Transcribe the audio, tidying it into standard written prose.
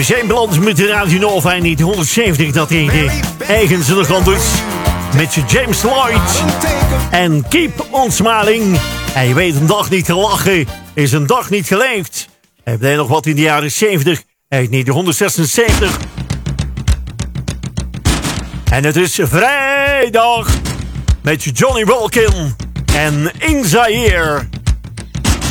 We zijn beland met de Radio Nova in 1970 dat hij de eigenzinnige kant is. Met James Lloyd. En Keep on Smiling. En je weet, een dag niet te lachen is een dag niet geleefd. Heb jij nog wat in de jaren 70? Uit 1976. En het is vrijdag. Met Johnny Wilkin en In Zaire.